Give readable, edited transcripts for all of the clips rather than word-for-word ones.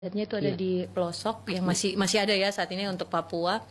Adatnya itu ada Iya. di pelosok yang masih ada ya saat ini untuk Papua.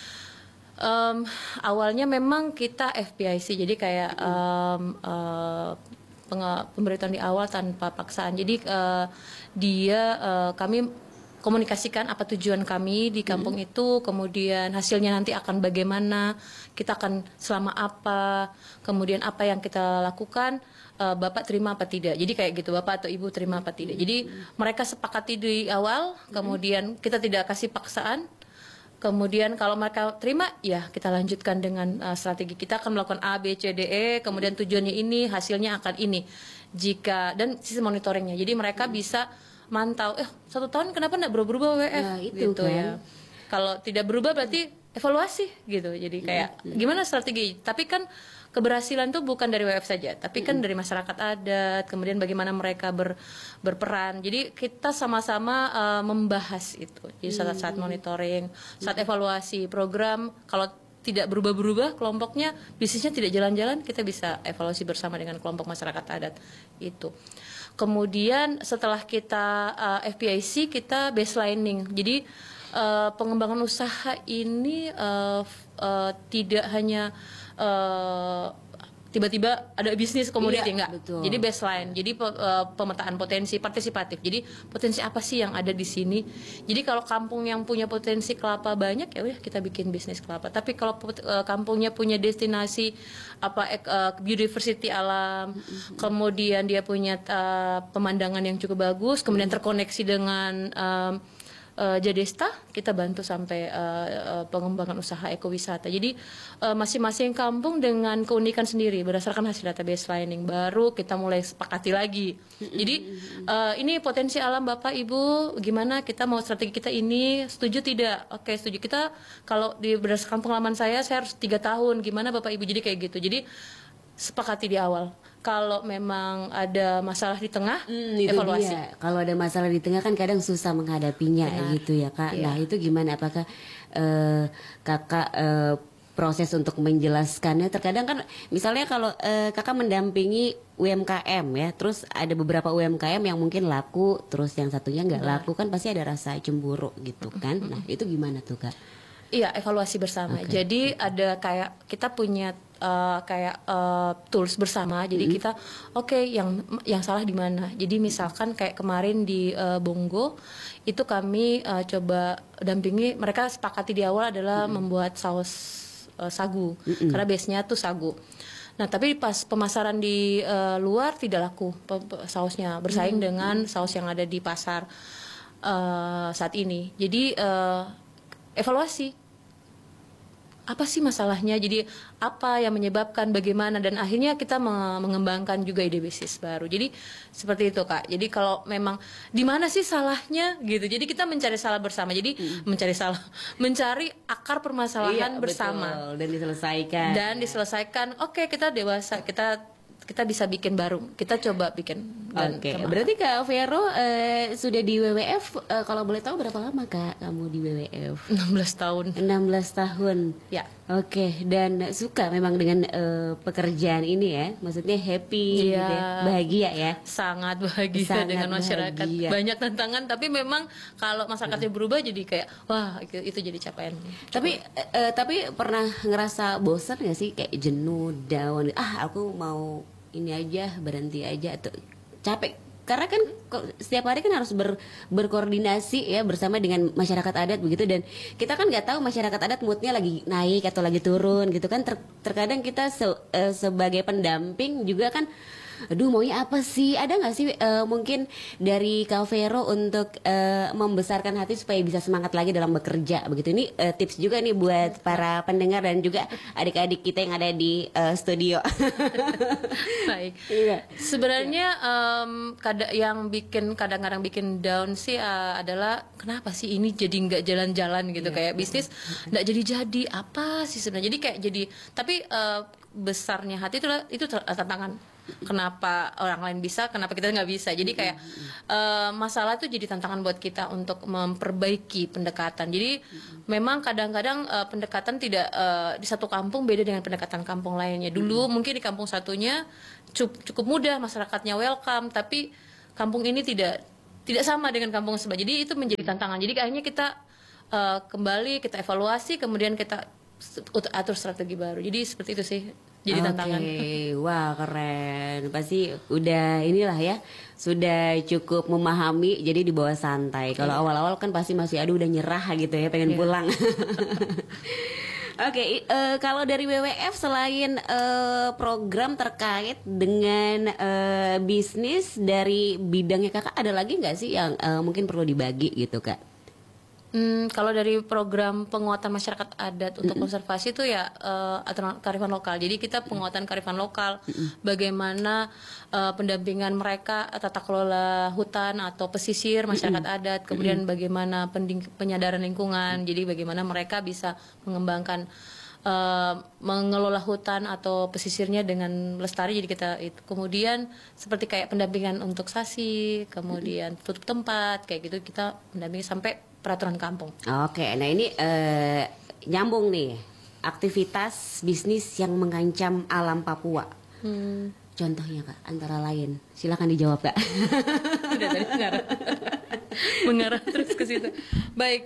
Awalnya memang kita FPIC, jadi kayak pemberitahuan di awal tanpa paksaan. Jadi kami komunikasikan apa tujuan kami di kampung itu, kemudian hasilnya nanti akan bagaimana, kita akan selama apa, kemudian apa yang kita lakukan, Bapak terima apa tidak. Jadi kayak gitu, Bapak atau Ibu terima apa tidak. Jadi mereka sepakati di awal, kemudian kita tidak kasih paksaan. Kemudian kalau mereka terima, ya kita lanjutkan dengan strategi. Kita akan melakukan A, B, C, D, E, kemudian tujuannya ini, hasilnya akan ini. Dan sistem monitoringnya. Jadi mereka bisa mantau, 1 tahun kenapa enggak berubah-ubah WF? Nah, itu gitu kan. ya. Kalau tidak berubah berarti evaluasi gitu. Jadi kayak gimana strategi? Tapi kan keberhasilan tuh bukan dari WF saja, tapi kan dari masyarakat adat, kemudian bagaimana mereka berperan. Jadi kita sama-sama membahas itu. Jadi saat monitoring, saat evaluasi program, kalau tidak berubah-berubah kelompoknya, bisnisnya tidak jalan-jalan, kita bisa evaluasi bersama dengan kelompok masyarakat adat itu. Kemudian setelah kita FPIC, kita baselining. Jadi pengembangan usaha ini tidak hanya tiba-tiba ada bisnis komoditi, enggak. Betul. Jadi baseline, jadi pemetaan potensi partisipatif. Jadi potensi apa sih yang ada di sini? Jadi kalau kampung yang punya potensi kelapa banyak, ya udah kita bikin bisnis kelapa. Tapi kalau kampungnya punya destinasi biodiversity alam, kemudian dia punya pemandangan yang cukup bagus, kemudian terkoneksi dengan Jadesta, kita bantu sampai pengembangan usaha ekowisata. Jadi masing-masing kampung dengan keunikan sendiri berdasarkan hasil data baselining. Baru kita mulai sepakati lagi. Jadi ini potensi alam Bapak Ibu, gimana kita mau strategi kita ini, setuju tidak? Oke, setuju. Kita kalau berdasarkan pengalaman saya harus 3 tahun. Gimana Bapak Ibu? Jadi kayak gitu. Jadi sepakati di awal. Kalau memang ada masalah di tengah, evaluasi. Kalau ada masalah di tengah kan kadang susah menghadapinya. Benar. Gitu ya Kak. Iya. Nah itu gimana? Apakah Kakak proses untuk menjelaskannya? Terkadang kan misalnya kalau Kakak mendampingi UMKM ya, terus ada beberapa UMKM yang mungkin laku, terus yang satunya nggak laku, kan pasti ada rasa cemburu gitu kan. Nah itu gimana tuh Kak? Iya, evaluasi bersama. Oke. Jadi ada kayak kita punya tools bersama. Jadi kita yang salah di mana. Jadi misalkan kayak kemarin di Bongo itu kami coba dampingi, mereka sepakati di awal adalah membuat saus sagu. Karena base-nya tuh sagu. Nah, tapi pas pemasaran di luar tidak laku sausnya, bersaing dengan saus yang ada di pasar saat ini. Jadi evaluasi apa sih masalahnya, jadi apa yang menyebabkan, bagaimana, dan akhirnya kita mengembangkan juga ide bisnis baru. Jadi seperti itu Kak. Jadi kalau memang di mana sih salahnya gitu, jadi kita mencari salah bersama. Jadi mencari akar permasalahan bersama. Betul. Dan diselesaikan. Oke, kita dewasa, kita bisa bikin baru, kita coba bikin. Oke, berarti Kak Vero sudah di WWF, kalau boleh tahu berapa lama Kak kamu di WWF? 16 tahun. 16 tahun. Ya. Oke, dan suka memang dengan pekerjaan ini ya, maksudnya happy, Iya. gitu ya, bahagia ya. Sangat bahagia Sangat dengan masyarakat. bahagia. Banyak tantangan, tapi memang kalau masyarakatnya berubah jadi kayak wah itu jadi capaian. Tapi pernah ngerasa bosan nggak sih, kayak jenuh, down? Aku mau ini aja, berhenti aja, atau capek? Karena kan setiap hari kan harus berkoordinasi ya bersama dengan masyarakat adat begitu, dan kita kan nggak tahu masyarakat adat moodnya lagi naik atau lagi turun gitu kan. Terkadang kita sebagai pendamping juga kan, aduh maunya apa sih? Ada nggak sih mungkin dari Kak Vero untuk membesarkan hati supaya bisa semangat lagi dalam bekerja begitu? Ini tips juga nih buat para pendengar dan juga adik-adik kita yang ada di studio. Baik. Iya. Sebenarnya yang kadang-kadang bikin down sih adalah kenapa sih ini jadi nggak jalan-jalan gitu, kayak bisnis nggak jadi apa sih sebenarnya? Jadi kayak tapi besarnya hati itu tantangan. Kenapa orang lain bisa, kenapa kita nggak bisa? Jadi kayak masalah itu jadi tantangan buat kita untuk memperbaiki pendekatan. Jadi memang kadang-kadang pendekatan tidak di satu kampung beda dengan pendekatan kampung lainnya. Dulu mungkin di kampung satunya cukup mudah, masyarakatnya welcome, tapi kampung ini tidak tidak sama dengan kampung sebelah. Jadi itu menjadi tantangan. Jadi akhirnya kita kembali, kita evaluasi, kemudian kita atur strategi baru. Jadi seperti itu sih. Jadi tantangan. Wah keren. Pasti udah inilah ya, sudah cukup memahami. Jadi dibawa santai. Kalau awal-awal kan pasti masih aduh udah nyerah gitu ya, pengen pulang. Oke, kalau dari WWF selain program terkait dengan bisnis dari bidangnya kakak, ada lagi nggak sih yang mungkin perlu dibagi gitu kak? Kalau dari program penguatan masyarakat adat untuk konservasi itu ya kearifan lokal. Jadi kita penguatan kearifan lokal, bagaimana pendampingan mereka tata kelola hutan atau pesisir masyarakat adat, kemudian bagaimana penyadaran lingkungan. Jadi bagaimana mereka bisa mengembangkan mengelola hutan atau pesisirnya dengan lestari. Jadi kita itu kemudian seperti kayak pendampingan untuk sasi, kemudian tutup tempat kayak gitu, kita mendampingi sampai peraturan kampung. Oke, nah ini nyambung nih, aktivitas bisnis yang mengancam alam Papua. Contohnya kak, antara lain, silakan dijawab kak. Udah tadi mengarah terus ke situ. Baik,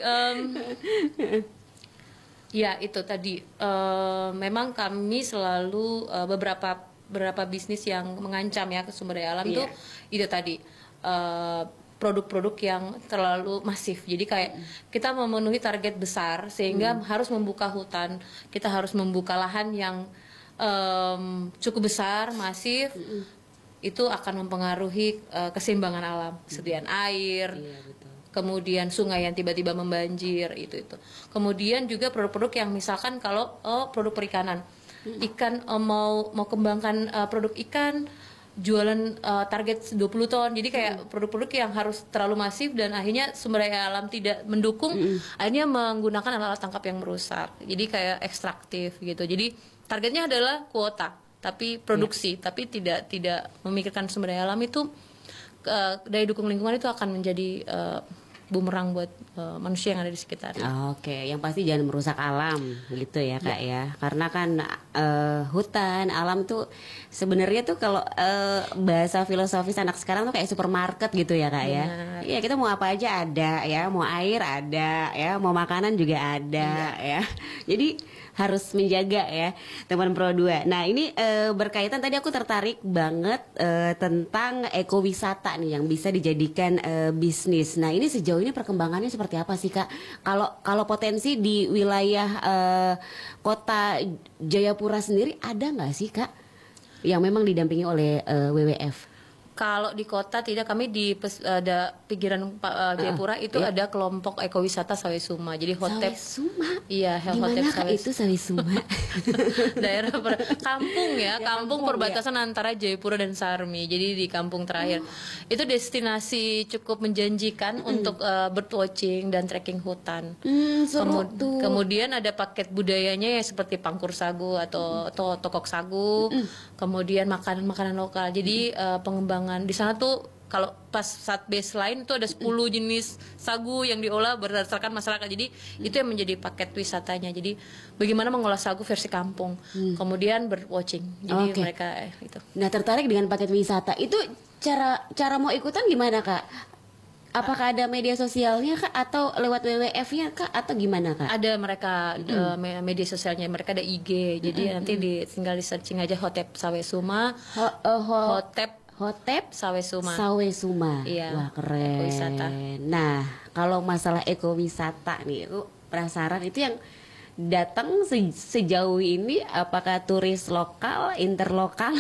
ya itu tadi memang kami selalu beberapa bisnis yang mengancam ya ke sumber daya alam itu tadi. Produk-produk yang terlalu masif. Jadi kayak kita memenuhi target besar sehingga harus membuka hutan, kita harus membuka lahan yang cukup besar, masif. Itu akan mempengaruhi keseimbangan alam, kesediaan air. Kemudian sungai yang tiba-tiba membanjir itu. Kemudian juga produk-produk yang misalkan kalau produk perikanan. Ikan mau kembangkan produk ikan, jualan target 20 ton. Jadi kayak produk-produk yang harus terlalu masif dan akhirnya sumber daya alam tidak mendukung, akhirnya menggunakan alat-alat tangkap yang merusak. Jadi kayak ekstraktif gitu. Jadi targetnya adalah kuota, tapi produksi, tapi tidak memikirkan sumber daya alam. Itu daya dukung lingkungan itu akan menjadi bumerang buat manusia yang ada di sekitar. Oke, yang pasti jangan merusak alam gitu ya kak ya. Karena kan hutan, alam tuh sebenarnya tuh kalau bahasa filosofis anak sekarang tuh kayak supermarket gitu ya kak ya. Iya, kita mau apa aja ada ya, mau air ada ya, mau makanan juga ada ya. Jadi harus menjaga ya teman Pro 2. Nah ini berkaitan tadi aku tertarik banget tentang ekowisata nih yang bisa dijadikan bisnis. Nah ini sejauh ini perkembangannya seperti apa sih kak? Kalau potensi di wilayah kota Jayapura sendiri ada nggak sih kak yang memang didampingi oleh WWF? Kalau di kota tidak, kami ada pinggiran Jayapura itu ada kelompok ekowisata Sawesuma. Jadi Hotep. Sawesuma. Iya, Gimana Hotep kak itu Sawesuma? Daerah kampung ya, kampung perbatasan antara Jayapura dan Sarmi. Jadi di kampung terakhir. Itu destinasi cukup menjanjikan untuk birdwatching dan trekking hutan. Kemudian ada paket budayanya ya seperti pangkur sagu atau tokok sagu. Kemudian makanan lokal. Jadi pengembangan di sana tuh kalau pas saat baseline itu ada 10 jenis sagu yang diolah berdasarkan masyarakat. Jadi itu yang menjadi paket wisatanya. Jadi bagaimana mengolah sagu versi kampung. Kemudian birdwatching. Jadi mereka itu. Nah, tertarik dengan paket wisata. Itu cara mau ikutan gimana, Kak? Apakah ada media sosialnya kak atau lewat WWF-nya kak atau gimana kak? Ada mereka media sosialnya, mereka ada IG. Jadi nanti tinggal di searching aja Hotep Sawesuma. Hotep Sawesuma. Iya. Wah keren. Ekowisata. Nah kalau masalah ekowisata nih, aku penasaran itu yang datang sejauh ini apakah turis lokal, interlokal?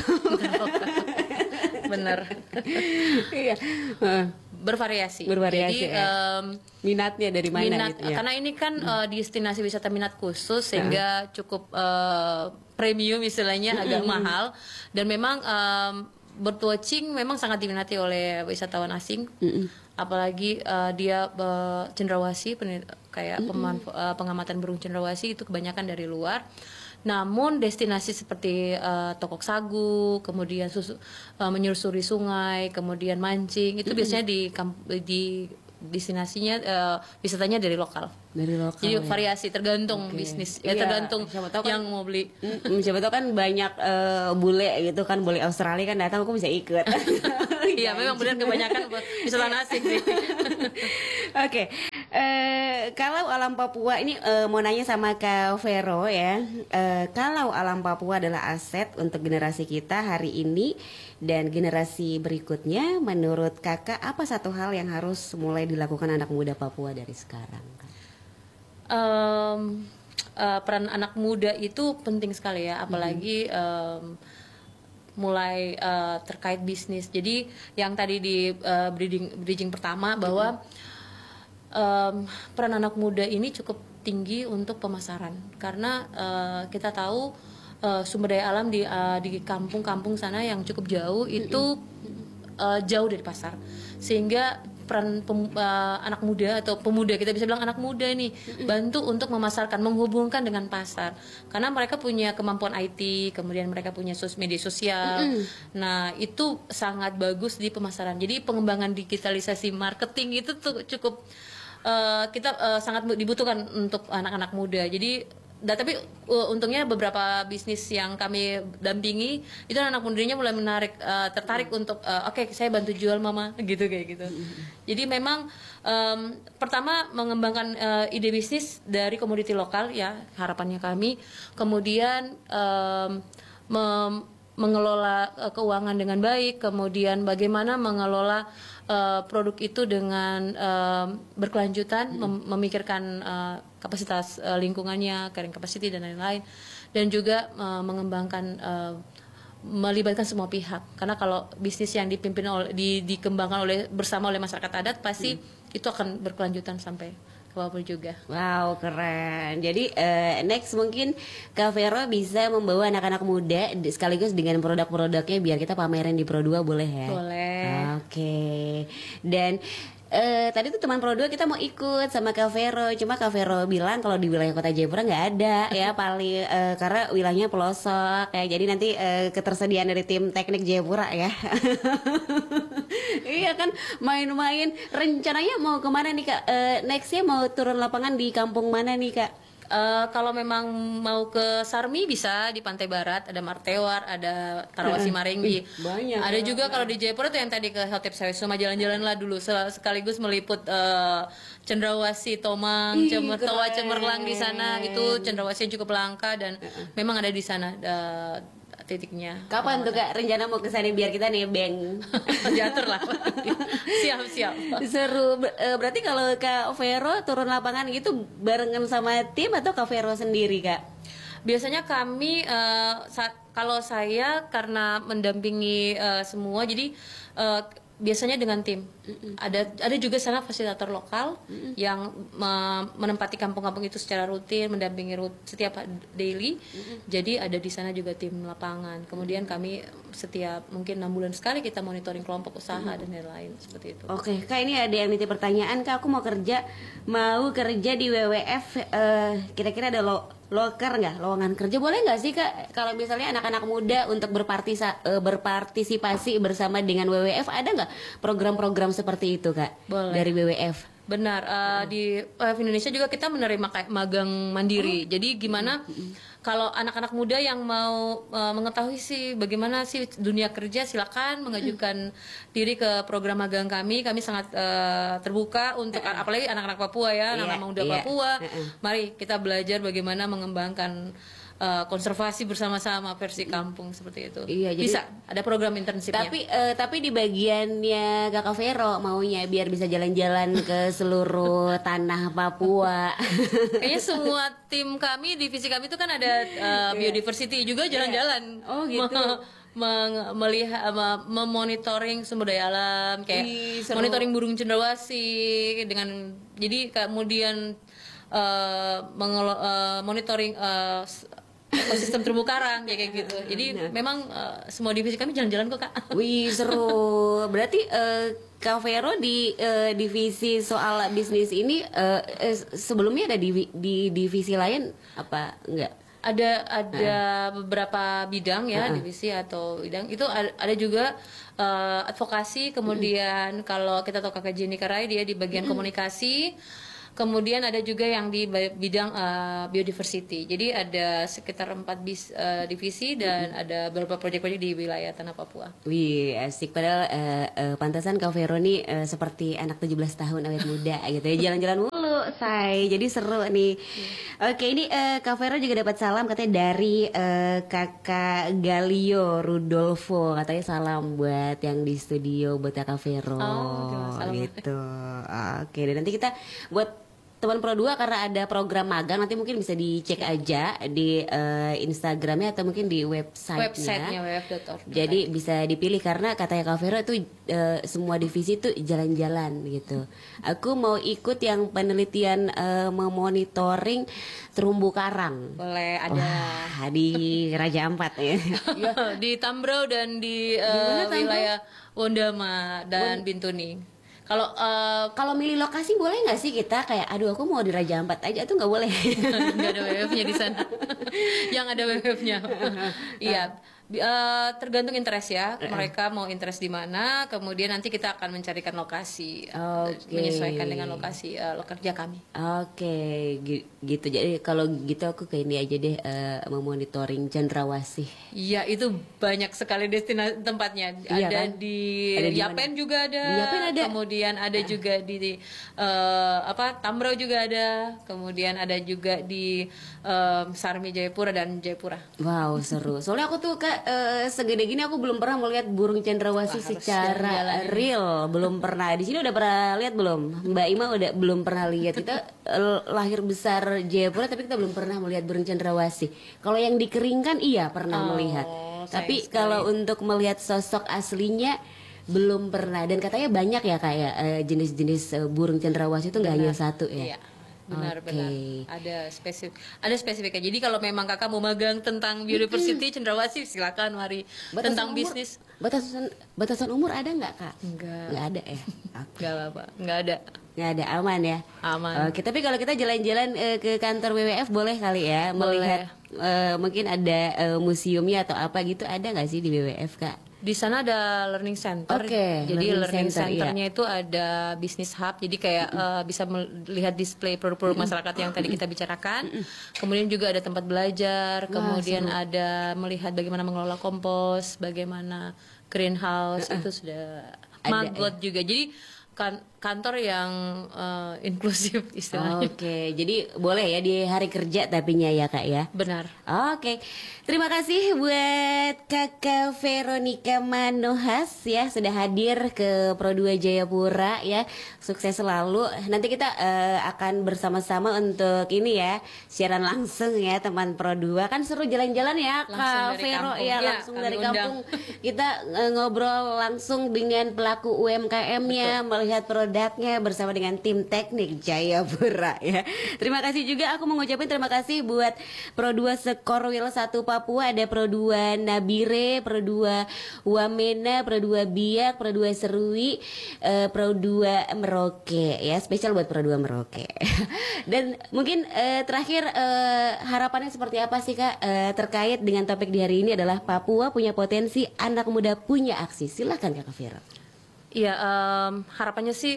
Bener. Iya. Bervariasi. Jadi minatnya dari mana? Gitu, ya? Karena ini kan destinasi wisata minat khusus sehingga cukup premium istilahnya, agak mahal, dan memang birdwatching memang sangat diminati oleh wisatawan asing. Apalagi dia cendrawasih kayak pengamatan burung cendrawasih itu kebanyakan dari luar. Namun destinasi seperti tokok sagu, kemudian menyusuri sungai, kemudian mancing itu biasanya di destinasinya wisatanya dari lokal. Dari lokal. Jadi ya? variasi tergantung bisnis, Iya, tergantung siapa tahu kan- yang mau beli. Siapa tahu kan banyak bule gitu kan, bule Australia kan datang, aku bisa ikut. Iya, memang benar kebanyakan wisata asing sih. Oke, kalau alam Papua ini mau nanya sama Kak Vero ya. Kalau alam Papua adalah aset untuk generasi kita hari ini dan generasi berikutnya, menurut Kakak apa satu hal yang harus mulai dilakukan anak muda Papua dari sekarang? Peran anak muda itu penting sekali ya, apalagi mulai terkait bisnis. Jadi yang tadi di bridging pertama bahwa peran anak muda ini cukup tinggi untuk pemasaran, karena kita tahu sumber daya alam di kampung-kampung sana yang cukup jauh itu jauh dari pasar, sehingga peran anak muda atau pemuda, kita bisa bilang anak muda nih, bantu untuk memasarkan, menghubungkan dengan pasar, karena mereka punya kemampuan IT, kemudian mereka punya media sosial. Nah, itu sangat bagus di pemasaran. Jadi pengembangan digitalisasi marketing itu tuh cukup kita sangat dibutuhkan untuk anak-anak muda. Jadi tapi untungnya beberapa bisnis yang kami dampingi itu anak mudanya mulai tertarik untuk oke, saya bantu jual mama gitu, kayak gitu. Jadi memang pertama mengembangkan ide bisnis dari komoditi lokal ya, harapannya kami. Kemudian mengelola keuangan dengan baik, kemudian bagaimana mengelola produk itu dengan berkelanjutan, memikirkan kapasitas lingkungannya, carrying capacity dan lain-lain, dan juga mengembangkan, melibatkan semua pihak, karena kalau bisnis yang dipimpin dikembangkan bersama oleh masyarakat adat pasti itu akan berkelanjutan sampai ke Papua juga. Wow, keren. Jadi next mungkin Kak Vero bisa membawa anak-anak muda sekaligus dengan produk-produknya biar kita pamerin di Pro 2, boleh ya? Boleh. Oke. Dan tadi tuh teman Pro 2 kita mau ikut sama Kak Vero, cuma Kak Vero bilang kalau di wilayah Kota Jayapura nggak ada ya, paling karena wilayahnya pelosok ya. Jadi nanti ketersediaan dari tim teknik Jayapura ya. Iya kan, main-main. Rencananya mau kemana nih Kak? Nextnya mau turun lapangan di kampung mana nih Kak? Kalau memang mau ke Sarmi bisa di Pantai Barat, ada Martewar, ada Tarawasi Maringgi. Banyak. Ada juga kalau di Jayapura tuh yang tadi ke Hotep Sawesuma, jalan-jalan lah dulu sekaligus meliput Cendrawasih, Tomang, Toa Cemerlang di sana. Itu Cendrawasih yang cukup langka dan memang ada di sana titiknya. Kapan tuh Kak rencana mau ke sana biar kita nebeng? Diatur lah. Siap. Seru. Berarti kalau Kak Vero turun lapangan gitu barengan sama tim atau Kak Vero sendiri Kak? Biasanya kami kalau saya karena mendampingi semua, jadi biasanya dengan tim. Ada juga sana fasilitator lokal yang menempati kampung-kampung itu secara rutin, mendampingi setiap daily. Jadi ada di sana juga tim lapangan. Kemudian kami setiap mungkin 6 bulan sekali kita monitoring kelompok usaha dan lain-lain seperti itu. Oke, Kak, ini ada yang nitip pertanyaan Kak, aku mau kerja di WWF, kira-kira ada loker nggak, lowongan kerja boleh nggak sih Kak, kalau misalnya anak-anak muda untuk berpartisipasi bersama dengan WWF, ada nggak program-program seperti itu Kak? Boleh. Dari WWF? Benar, di Indonesia juga kita menerima kayak magang mandiri. Jadi gimana kalau anak-anak muda yang mau mengetahui sih bagaimana sih dunia kerja, silakan mengajukan diri ke program magang kami. Kami sangat terbuka untuk apalagi anak-anak Papua ya, anak-anak muda Papua. Mari kita belajar bagaimana mengembangkan konservasi bersama-sama versi kampung seperti itu. Iya, jadi bisa ada program internshipnya. Tapi di bagiannya Kakak Vero maunya biar bisa jalan-jalan ke seluruh tanah Papua. Kayaknya semua tim kami, divisi kami itu kan ada biodiversity juga jalan-jalan. Oh gitu. Melihat memonitoring sumber daya alam, kayak monitoring burung cendrawasih dengan, jadi kemudian monitoring ekosistem terumbu karang kayak gitu. Jadi memang semua divisi kami jalan-jalan kok Kak. Wih, seru. Berarti Kak Vero di divisi soal bisnis ini sebelumnya ada di divisi lain apa enggak? Ada beberapa bidang ya, divisi atau bidang itu ada juga advokasi, kemudian kalau kita tahu Kakak Jenny Karai dia di bagian komunikasi. Kemudian ada juga yang di bidang biodiversity. Jadi ada sekitar 4 divisi dan ada beberapa proyek-proyek di wilayah Tanah Papua. Wih, asik. Padahal pantasan Kak Vero nih seperti anak 17 tahun awet muda gitu ya. Jalan-jalan mulu, say. Jadi seru nih. Oke, ini Kak Vero juga dapat salam katanya dari Kakak Galio Rudolfo. Katanya salam buat yang di studio buat Kak Vero. Salam. Gitu. Oke, dan nanti kita buat teman Pro 2 karena ada program magang nanti mungkin bisa dicek aja di Instagramnya atau mungkin di websitenya www.org. Jadi bisa dipilih karena katanya Kak Vero itu semua divisi itu jalan-jalan gitu. Aku mau ikut yang penelitian memonitoring terumbu karang. Boleh, ada. Wah, di Raja Ampat ya. Di Tambrau dan di wilayah Wondama dan Bintuni. Kalau milih lokasi boleh nggak sih kita kayak aduh aku mau di Raja Ampat aja tuh nggak boleh? Nggak ada WWF-nya di sana. Yang ada WWF-nya. Iya. Tergantung interest ya. Mereka mau interest di mana, kemudian nanti kita akan mencarikan lokasi menyesuaikan dengan lokasi kerja kami. Gitu. Jadi kalau gitu aku ke ini aja deh memonitoring cendrawasih. Iya, itu banyak sekali destinasi tempatnya. Iya, ada kan? di Di Yapen juga ada. Yapen ada. Kemudian ada juga di Tambrau juga ada. Kemudian ada juga di Sarmi Jayapura dan Jayapura. Wow, seru. Soalnya aku tuh segede gini aku belum pernah melihat burung cendrawasih secara real, belum pernah. Di sini udah pernah lihat belum? Mbak Ima udah belum pernah lihat. Kita lahir besar Jayapura tapi kita belum pernah melihat burung cendrawasih. Kalau yang dikeringkan iya pernah melihat. Tapi kalau untuk melihat sosok aslinya belum pernah. Dan katanya banyak ya kayak jenis-jenis burung cendrawasih itu nggak hanya satu ya. Iya. Benar-benar ada spesifiknya. Jadi kalau memang kakak mau magang tentang biodiversity cendrawasih silakan mari. Tentang bisnis batasan umur ada nggak kak? Nggak ada ya. Nggak apa-apa, nggak ada, aman ya. Aman. Oke, tapi kalau kita jalan-jalan ke kantor WWF boleh kali ya melihat mungkin ada museumnya atau apa gitu, ada nggak sih di WWF kak? Di sana ada learning center. Jadi learning centernya itu ada business hub. Jadi kayak bisa melihat display produk-produk masyarakat yang tadi kita bicarakan. Kemudian juga ada tempat belajar. Kemudian ada melihat bagaimana mengelola kompos, bagaimana greenhouse itu sudah maggot juga. Jadi kantor yang inklusif istilahnya. Oke, jadi boleh ya di hari kerja tapinya ya kak ya. Benar. Oke, terima kasih buat Kakak Veronica Manohas ya sudah hadir ke Pro 2 Jayapura ya. Sukses selalu. Nanti kita akan bersama-sama untuk ini ya siaran langsung ya teman Pro 2. Kan seru jalan-jalan ya Kak Vero ya, langsung dari kampung. Kita ngobrol langsung dengan pelaku UMKM-nya, melihat produknya bersama dengan tim teknik Jayapura ya. Terima kasih juga aku mengucapkan terima kasih buat Pro 2 Sekorwil 1 Papua, ada Pro 2 Nabire, Pro 2 Wamena, Pro 2 Biak, Pro 2 Serui, Pro 2 Merauke ya, spesial buat Pro 2 Merauke. Dan mungkin terakhir harapannya seperti apa sih Kak terkait dengan topik di hari ini adalah Papua punya potensi, anak muda punya aksi. Silakan Kak Vero. Iya, harapannya sih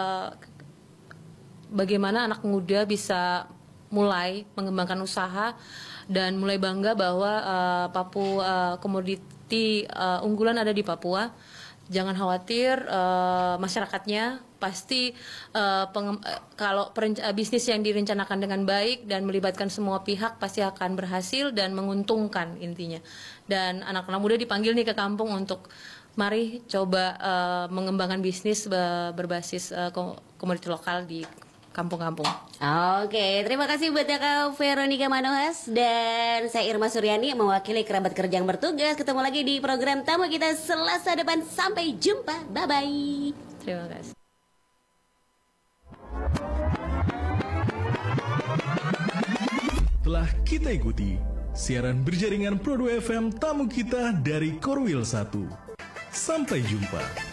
bagaimana anak muda bisa mulai mengembangkan usaha dan mulai bangga bahwa Papua komoditi unggulan ada di Papua. Jangan khawatir, masyarakatnya pasti kalau bisnis yang direncanakan dengan baik dan melibatkan semua pihak pasti akan berhasil dan menguntungkan intinya. Dan anak-anak muda dipanggil nih ke kampung untuk mari coba mengembangkan bisnis berbasis komoditi lokal di kampung-kampung. Oke, terima kasih buat Kak Veronica Manohas dan saya Irma Suryani mewakili kerabat kerja yang bertugas. Ketemu lagi di program tamu kita Selasa depan. Sampai jumpa. Bye-bye. Terima kasih. Telah kita ikuti siaran berjaringan Pro 2 FM tamu kita dari Korwil 1. Sampai jumpa.